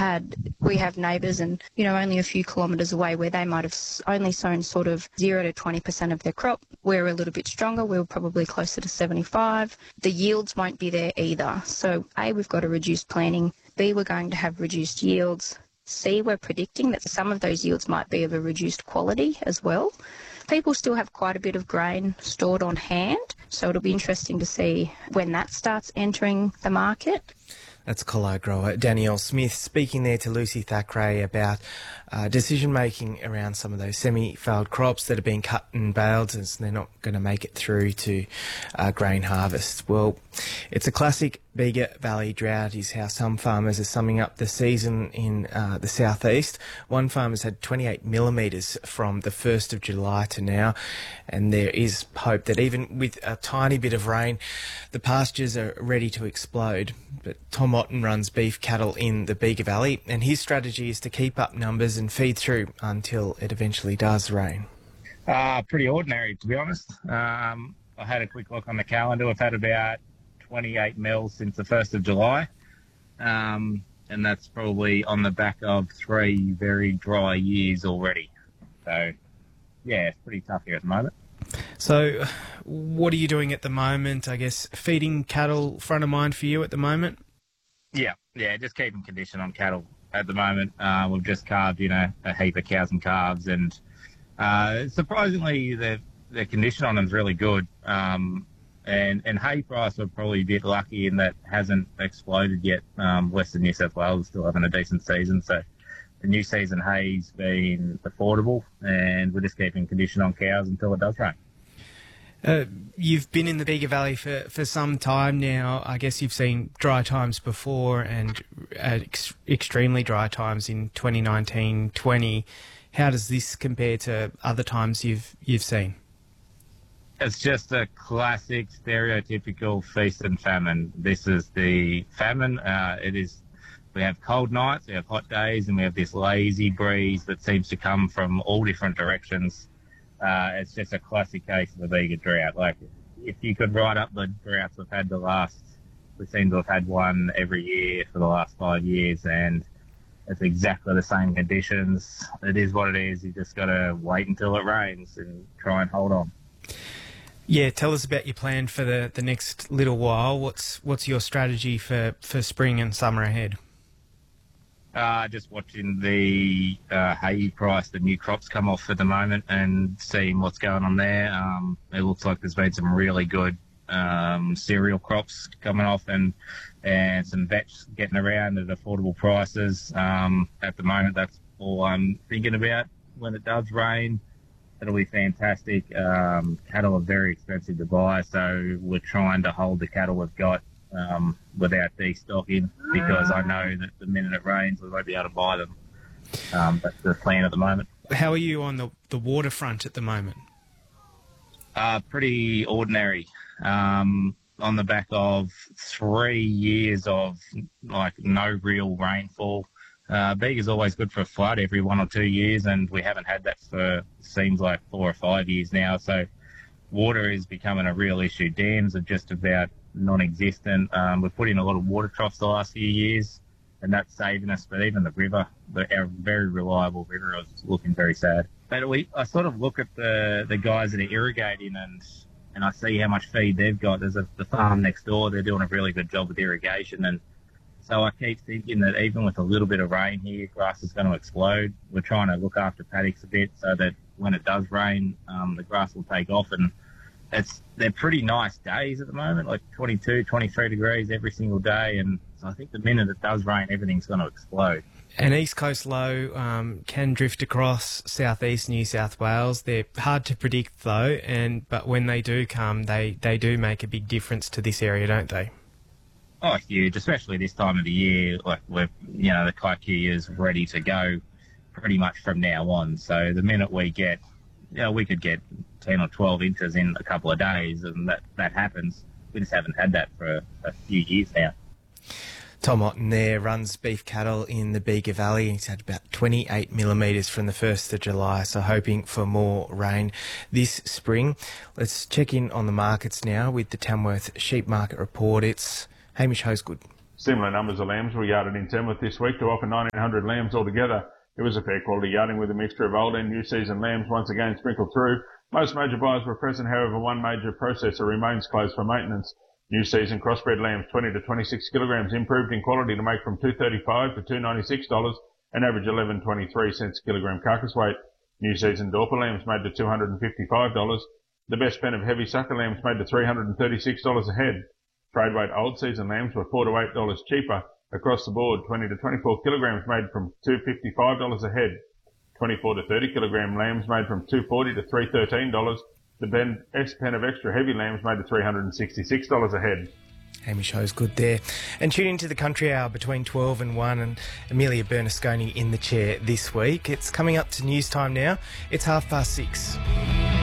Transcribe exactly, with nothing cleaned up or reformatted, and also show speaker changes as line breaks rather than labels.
had, we have neighbours and, you know, only a few kilometres away where they might have only sown sort of zero to twenty percent of their crop. We're a little bit stronger. We're probably closer to seventy-five. The yields won't be there either. So A, we've got a reduced planting. B, we're going to have reduced yields. C, we're predicting that some of those yields might be of a reduced quality as well. People still have quite a bit of grain stored on hand, so it'll be interesting to see when that starts entering the market.
That's Collard grower Danielle Smith speaking there to Lucy Thackeray about uh, decision-making around some of those semi-failed crops that are being cut and baled as they're not going to make it through to uh, grain harvest. Well, it's a classic Bega Valley drought is how some farmers are summing up the season in uh, the southeast. One farmer's had twenty-eight millimetres from the first of July to now, and there is hope that even with a tiny bit of rain, the pastures are ready to explode. But Tom Otten runs beef cattle in the Bega Valley, and his strategy is to keep up numbers and feed through until it eventually does rain.
Uh, pretty ordinary, to be honest. Um, I had a quick look on the calendar. I've had about twenty-eight mils since the first of July, um, and that's probably on the back of three very dry years already. So, yeah, it's pretty tough here at the moment.
So, what are you doing at the moment? I guess feeding cattle front of mind for you at the moment?
Yeah, yeah, just keeping condition on cattle at the moment. Uh, we've just calved, you know, a heap of cows and calves, and uh, surprisingly, the the condition on them is really good. Um, and and hay price, we're probably a bit lucky in that hasn't exploded yet. Um, Western New South Wales is still having a decent season, so the new season hay's been affordable, and we're just keeping condition on cows until it does rain.
Uh, you've been in the Bega Valley for, for some time now. I guess you've seen dry times before and uh, ex- extremely dry times in twenty nineteen twenty. How does this compare to other times you've you've seen?
It's just a classic, stereotypical feast and famine. This is the famine. Uh, it is. We have cold nights, we have hot days, and we have this lazy breeze that seems to come from all different directions. Uh, it's just a classic case of the Bega drought. Like, if you could write up the droughts we've had the last, we seem to have had one every year for the last five years, and it's exactly the same conditions. It is what it is. You just got to wait until it rains and try and hold on.
Yeah, tell us about your plan for the, the next little while. What's what's your strategy for, for spring and summer ahead?
Uh, just watching the uh, hay price, the new crops come off at the moment, and seeing what's going on there. Um, it looks like there's been some really good um, cereal crops coming off, and and some vetch getting around at affordable prices. Um, at the moment, that's all I'm thinking about. When it does rain, it'll be fantastic. Um, cattle are very expensive to buy, so we're trying to hold the cattle we've got um, without destocking, because I know that the minute it rains, we won't be able to buy them. Um, that's the plan at the moment.
How are you on the, the waterfront at the moment?
Uh, pretty ordinary. Um, on the back of three years of like no real rainfall. Uh, Bega's always good for a flood every one or two years, and we haven't had that for seems like four or five years now. So water is becoming a real issue. Dams are just about non-existent. Um, we've put in a lot of water troughs the last few years, and that's saving us. But even the river, the, our very reliable river, is looking very sad. But we, I sort of look at the the guys that are irrigating, and and I see how much feed they've got. There's a the farm next door. They're doing a really good job with irrigation, and so I keep thinking that even with a little bit of rain here, grass is going to explode. We're trying to look after paddocks a bit so that when it does rain, um, the grass will take off. And it's they're pretty nice days at the moment, like twenty-two, twenty-three degrees every single day. And so I think the minute it does rain, everything's going to explode.
An East Coast low um, can drift across southeast New South Wales. They're hard to predict though, and but when they do come, they, they do make a big difference to this area, don't they?
Oh, huge, especially this time of the year. Like, we're, you know, the kikuyu is ready to go pretty much from now on. So the minute we get, you know, we could get ten or twelve inches in a couple of days, and that, that happens. We just haven't had that for a few years now.
Tom Otten there runs beef cattle in the Bega Valley. He's had about twenty-eight millimetres from the first of July, so hoping for more rain this spring. Let's check in on the markets now with the Tamworth Sheep Market Report. It's Hamish Hosegood.
Similar numbers of lambs were yarded in Tamworth this week to offer nineteen hundred lambs altogether. It was a fair quality yarding with a mixture of old and new season lambs once again sprinkled through. Most major buyers were present, however one major processor remains closed for maintenance. New season crossbred lambs twenty to twenty-six kilograms improved in quality to make from two dollars thirty-five to two dollars ninety-six and average eleven dollars twenty-three cents a kilogram carcass weight. New season Dorper lambs made to two hundred fifty-five dollars. The best pen of heavy sucker lambs made to three hundred thirty-six dollars a head. Trade weight old season lambs were four to eight dollars cheaper across the board. twenty to twenty-four kilograms made from two hundred fifty-five dollars a head. twenty-four to thirty kilogram lambs made from two hundred forty dollars to three hundred thirteen dollars. The Ben S pen of extra heavy lambs made to three hundred sixty-six dollars a head.
Hamish Ho's good there. And tune into the Country Hour between twelve and one, and Amelia Bernasconi in the chair this week. It's coming up to news time now. It's half past six.